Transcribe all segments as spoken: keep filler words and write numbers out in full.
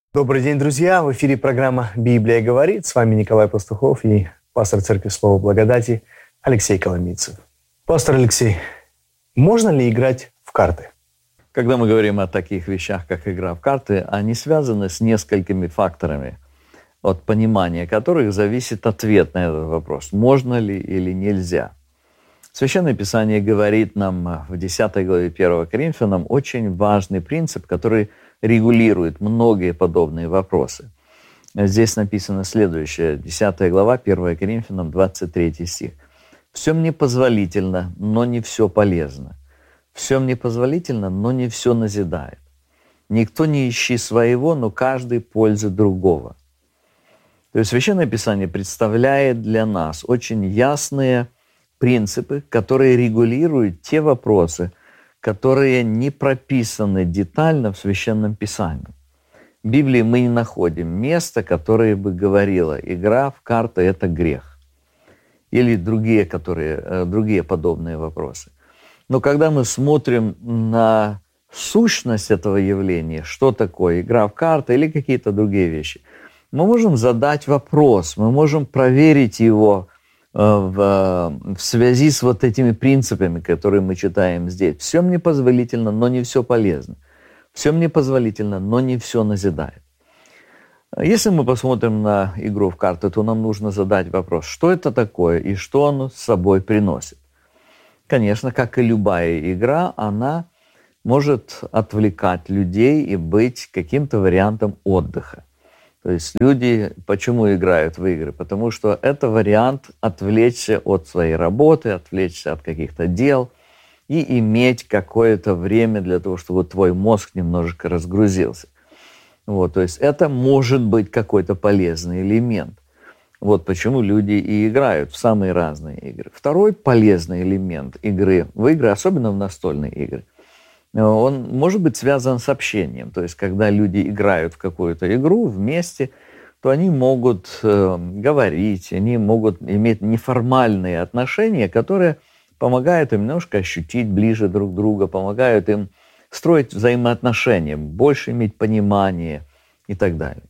Добрый день, друзья! В эфире программа «Библия говорит». С вами Николай Пастухов и пастор Церкви Слова Благодати Алексей Коломийцев. Пастор Алексей, можно ли играть в карты? Когда мы говорим о таких вещах, как игра в карты, они связаны с несколькими факторами, от понимания которых зависит ответ на этот вопрос, можно ли или нельзя. Священное Писание говорит нам в десятой главе первого Коринфянам очень важный принцип, который регулирует многие подобные вопросы. Здесь написано следующее, десятая глава, первое Коринфянам, двадцать третий стих. «Все мне позволительно, но не все полезно. Все мне позволительно, но не все назидает. Никто не ищи своего, но каждый пользы другого». То есть Священное Писание представляет для нас очень ясные принципы, которые регулируют те вопросы, которые не прописаны детально в Священном Писании. В Библии мы не находим места, которое бы говорило, игра в карты – это грех. Или другие, которые, другие подобные вопросы. Но когда мы смотрим на сущность этого явления, что такое игра в карты или какие-то другие вещи, мы можем задать вопрос, мы можем проверить его В, в связи с вот этими принципами, которые мы читаем здесь. Все мне позволительно, но не все полезно. Все мне позволительно, но не все назидает. Если мы посмотрим на игру в карты, то нам нужно задать вопрос, что это такое и что оно с собой приносит. Конечно, как и любая игра, она может отвлекать людей и быть каким-то вариантом отдыха. То есть люди почему играют в игры? Потому что это вариант отвлечься от своей работы, отвлечься от каких-то дел и иметь какое-то время для того, чтобы твой мозг немножечко разгрузился. Вот, то есть это может быть какой-то полезный элемент. Вот почему люди и играют в самые разные игры. Второй полезный элемент игры в игры, особенно в настольные игры, он может быть связан с общением. То есть, когда люди играют в какую-то игру вместе, то они могут э, говорить, они могут иметь неформальные отношения, которые помогают им немножко ощутить ближе друг друга, помогают им строить взаимоотношения, больше иметь понимание и так далее.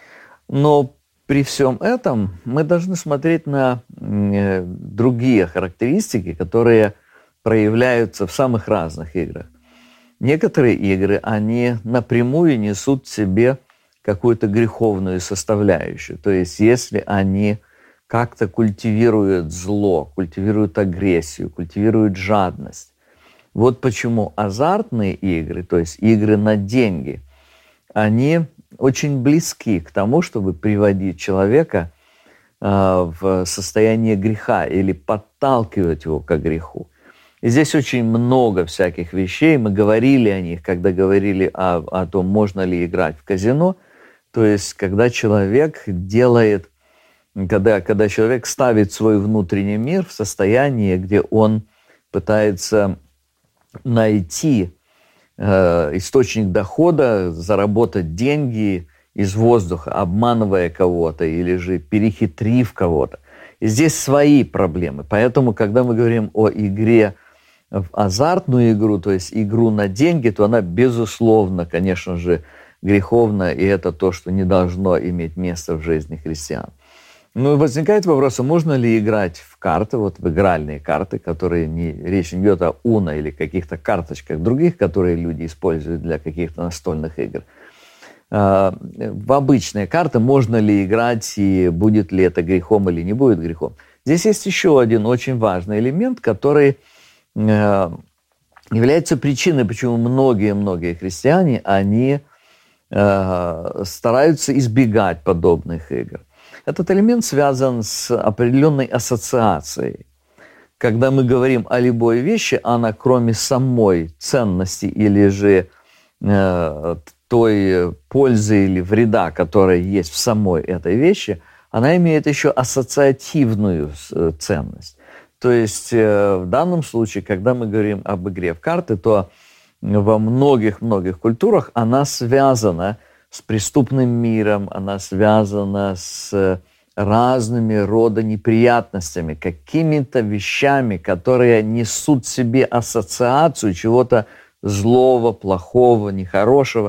Но при всем этом мы должны смотреть на э, другие характеристики, которые проявляются в самых разных играх. Некоторые игры, они напрямую несут в себе какую-то греховную составляющую. То есть, если они как-то культивируют зло, культивируют агрессию, культивируют жадность. Вот почему азартные игры, то есть игры на деньги, они очень близки к тому, чтобы приводить человека э, в состояние греха или подталкивать его к греху. И здесь очень много всяких вещей. Мы говорили о них, когда говорили о, о том, можно ли играть в казино. То есть, когда человек делает, когда, когда человек ставит свой внутренний мир в состояние, где он пытается найти э, источник дохода, заработать деньги из воздуха, обманывая кого-то или же перехитрив кого-то. И здесь свои проблемы. Поэтому, когда мы говорим о игре в азартную игру, то есть игру на деньги, то она, безусловно, конечно же, греховна, и это то, что не должно иметь места в жизни христиан. Ну, возникает вопрос, а можно ли играть в карты, вот в игральные карты, которые не, речь не идет о уно или каких-то карточках других, которые люди используют для каких-то настольных игр. А, в обычные карты можно ли играть, и будет ли это грехом или не будет грехом? Здесь есть еще один очень важный элемент, который является причиной, почему многие-многие христиане, они э, стараются избегать подобных игр. Этот элемент связан с определенной ассоциацией. Когда мы говорим о любой вещи, она кроме самой ценности или же э, той пользы или вреда, которая есть в самой этой вещи, она имеет еще ассоциативную ценность. То есть в данном случае, когда мы говорим об игре в карты, то во многих-многих культурах она связана с преступным миром, она связана с разными рода неприятностями, какими-то вещами, которые несут в себе ассоциацию чего-то злого, плохого, нехорошего.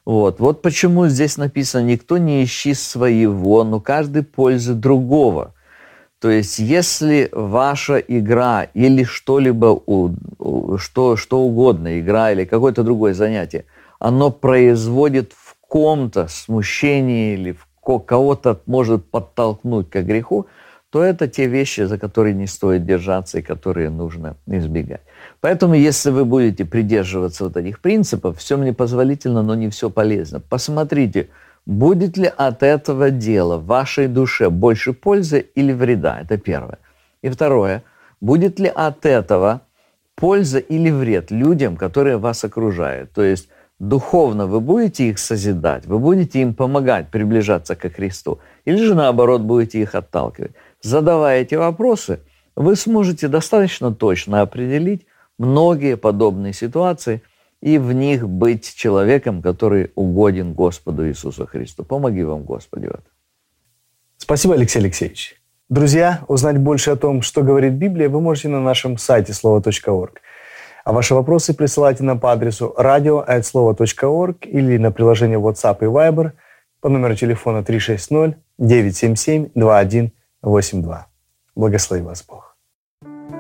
Вот. вот почему здесь написано: «Никто не ищи своего, но каждый пользы другого». То есть, если ваша игра или что-либо, что, что угодно, игра или какое-то другое занятие, оно производит в ком-то смущение или в кого-то может подтолкнуть к греху, то это те вещи, за которые не стоит держаться и которые нужно избегать. Поэтому, если вы будете придерживаться вот этих принципов, все мне позволительно, но не все полезно. Посмотрите, будет ли от этого дела в вашей душе больше пользы или вреда? Это первое. И второе, будет ли от этого польза или вред людям, которые вас окружают? То есть духовно вы будете их созидать, вы будете им помогать приближаться ко Христу, или же наоборот будете их отталкивать? Задавая эти вопросы, вы сможете достаточно точно определить многие подобные ситуации и в них быть человеком, который угоден Господу Иисусу Христу. Помоги вам, Господи, в этом. Спасибо, Алексей Алексеевич. Друзья, узнать больше о том, что говорит Библия, вы можете на нашем сайте слово точка орг. А ваши вопросы присылайте нам по адресу радио at слово точка орг или на приложение WhatsApp и Viber по номеру телефона три шесть ноль девять семь семь два один восемь два. Благослови вас Бог.